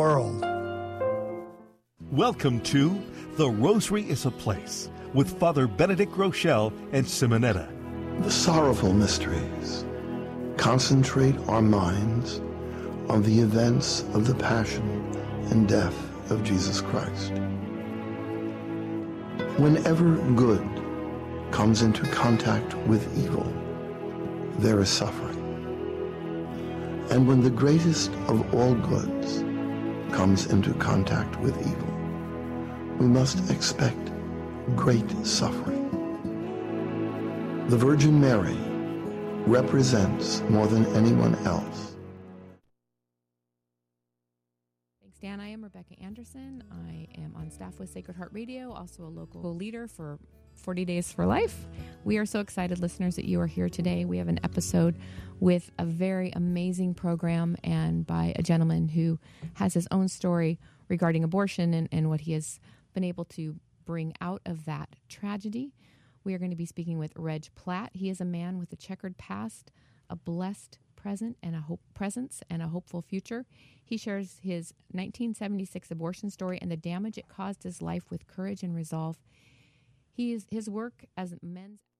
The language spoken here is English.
world. Welcome to The Rosary is a Place with Father Benedict Rochelle and Simonetta. The sorrowful mysteries concentrate our minds on the events of the passion and death of Jesus Christ. Whenever good comes into contact with evil, there is suffering. And when the greatest of all goods comes into contact with evil, we must expect great suffering. The Virgin Mary represents more than anyone else. Thanks, Dan. I am Rebecca Anderson. I am on staff with Sacred Heart Radio, also a local leader for 40 Days for Life. We are so excited, listeners, that you are here today. We have an episode with a very amazing program and by a gentleman who has his own story regarding abortion and what he has been able to bring out of that tragedy. We are going to be speaking with Reg Platt. He is a man with a checkered past, a blessed presence, and a hopeful future. He shares his 1976 abortion story and the damage it caused his life with courage and resolve. His work as men's